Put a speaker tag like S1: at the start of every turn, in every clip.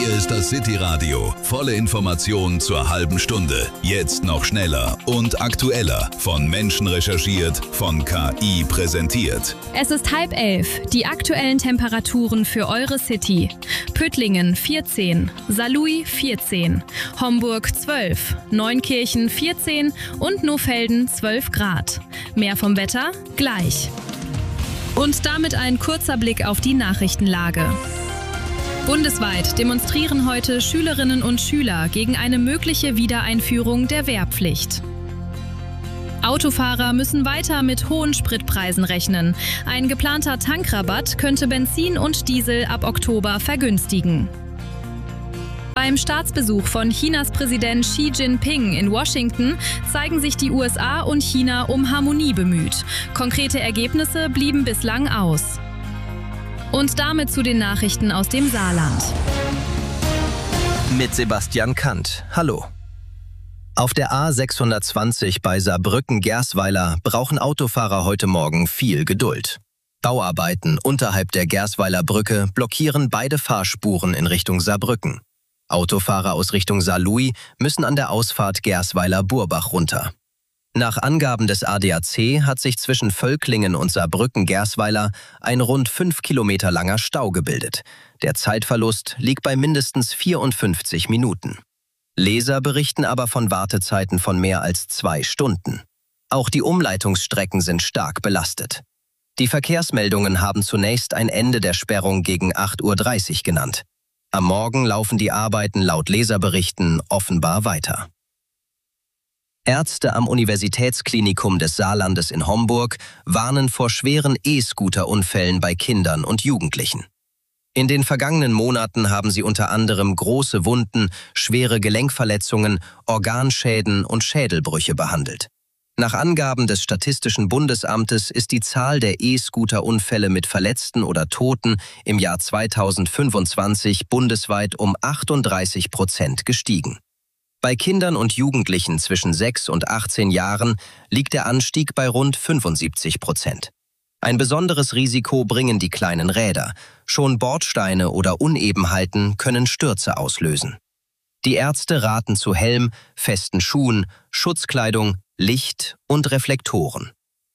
S1: Hier ist das City Radio. Volle Informationen zur halben Stunde. Jetzt noch schneller und aktueller. Von Menschen recherchiert, von KI präsentiert.
S2: Es ist 10:30. Die aktuellen Temperaturen für eure City. Püttlingen 14, Saarlouis 14, Homburg 12, Neunkirchen 14 und Nohfelden 12 Grad. Mehr vom Wetter gleich. Und damit ein kurzer Blick auf die Nachrichtenlage. Bundesweit demonstrieren heute Schülerinnen und Schüler gegen eine mögliche Wiedereinführung der Wehrpflicht. Autofahrer müssen weiter mit hohen Spritpreisen rechnen. Ein geplanter Tankrabatt könnte Benzin und Diesel ab Oktober vergünstigen. Beim Staatsbesuch von Chinas Präsident Xi Jinping in Washington zeigen sich die USA und China um Harmonie bemüht. Konkrete Ergebnisse blieben bislang aus. Und damit zu den Nachrichten aus dem Saarland.
S3: Mit Sebastian Kant. Hallo. Auf der A620 bei Saarbrücken-Gersweiler brauchen Autofahrer heute Morgen viel Geduld. Bauarbeiten unterhalb der Gersweiler Brücke blockieren beide Fahrspuren in Richtung Saarbrücken. Autofahrer aus Richtung Saarlouis müssen an der Ausfahrt Gersweiler-Burbach runter. Nach Angaben des ADAC hat sich zwischen Völklingen und Saarbrücken-Gersweiler ein rund 5 Kilometer langer Stau gebildet. Der Zeitverlust liegt bei mindestens 54 Minuten. Leser berichten aber von Wartezeiten von mehr als 2 Stunden. Auch die Umleitungsstrecken sind stark belastet. Die Verkehrsmeldungen haben zunächst ein Ende der Sperrung gegen 8:30 Uhr genannt. Am Morgen laufen die Arbeiten laut Leserberichten offenbar weiter. Ärzte am Universitätsklinikum des Saarlandes in Homburg warnen vor schweren E-Scooter-Unfällen bei Kindern und Jugendlichen. In den vergangenen Monaten haben sie unter anderem große Wunden, schwere Gelenkverletzungen, Organschäden und Schädelbrüche behandelt. Nach Angaben des Statistischen Bundesamtes ist die Zahl der E-Scooter-Unfälle mit Verletzten oder Toten im Jahr 2025 bundesweit um 38% gestiegen. Bei Kindern und Jugendlichen zwischen 6 und 18 Jahren liegt der Anstieg bei rund 75%. Ein besonderes Risiko bringen die kleinen Räder. Schon Bordsteine oder Unebenheiten können Stürze auslösen. Die Ärzte raten zu Helm, festen Schuhen, Schutzkleidung, Licht und Reflektoren.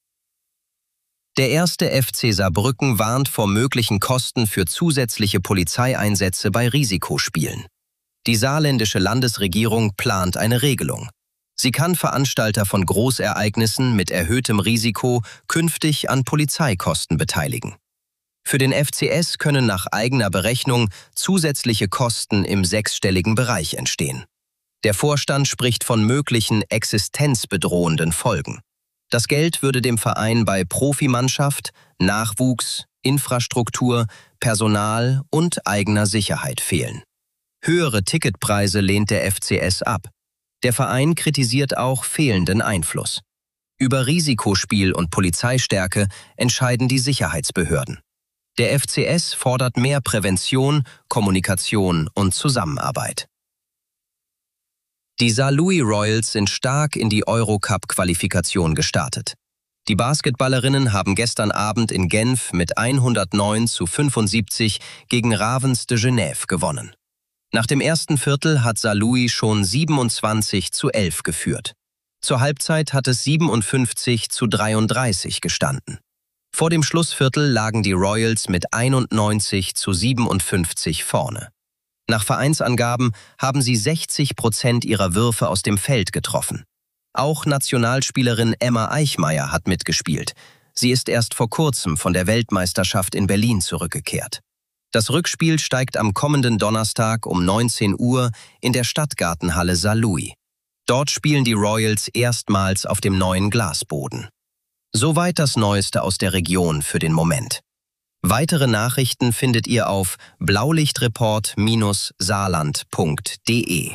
S3: Der 1. FC Saarbrücken warnt vor möglichen Kosten für zusätzliche Polizeieinsätze bei Risikospielen. Die saarländische Landesregierung plant eine Regelung. Sie kann Veranstalter von Großereignissen mit erhöhtem Risiko künftig an Polizeikosten beteiligen. Für den FCS können nach eigener Berechnung zusätzliche Kosten im 6-stelligen Bereich entstehen. Der Vorstand spricht von möglichen existenzbedrohenden Folgen. Das Geld würde dem Verein bei Profimannschaft, Nachwuchs, Infrastruktur, Personal und eigener Sicherheit fehlen. Höhere Ticketpreise lehnt der FCS ab. Der Verein kritisiert auch fehlenden Einfluss. Über Risikospiel und Polizeistärke entscheiden die Sicherheitsbehörden. Der FCS fordert mehr Prävention, Kommunikation und Zusammenarbeit. Die Saarlouis Royals sind stark in die Eurocup-Qualifikation gestartet. Die Basketballerinnen haben gestern Abend in Genf mit 109:75 gegen Ravens de Genève gewonnen. Nach dem ersten Viertel hat Saarlouis schon 27:11 geführt. Zur Halbzeit hat es 57:33 gestanden. Vor dem Schlussviertel lagen die Royals mit 91:57 vorne. Nach Vereinsangaben haben sie 60% ihrer Würfe aus dem Feld getroffen. Auch Nationalspielerin Emma Eichmeyer hat mitgespielt. Sie ist erst vor kurzem von der Weltmeisterschaft in Berlin zurückgekehrt. Das Rückspiel steigt am kommenden Donnerstag um 19 Uhr in der Stadtgartenhalle Saarlouis. Dort spielen die Royals erstmals auf dem neuen Glasboden. Soweit das Neueste aus der Region für den Moment. Weitere Nachrichten findet ihr auf blaulichtreport-saarland.de.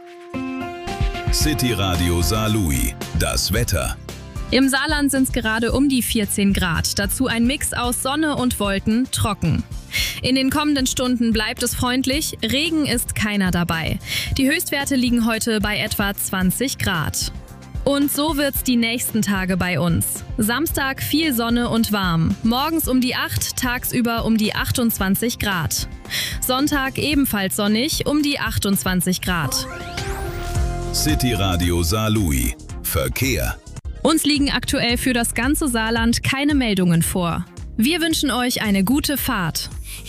S1: City Radio Saarlouis. Das Wetter.
S2: Im Saarland sind es gerade um die 14 Grad. Dazu ein Mix aus Sonne und Wolken, trocken. In den kommenden Stunden bleibt es freundlich, Regen ist keiner dabei. Die Höchstwerte liegen heute bei etwa 20 Grad. Und so wird's die nächsten Tage bei uns. Samstag viel Sonne und warm. Morgens um die 8, tagsüber um die 28 Grad. Sonntag ebenfalls sonnig, um die 28 Grad.
S1: City Radio Saarlouis. Verkehr.
S2: Uns liegen aktuell für das ganze Saarland keine Meldungen vor. Wir wünschen euch eine gute Fahrt.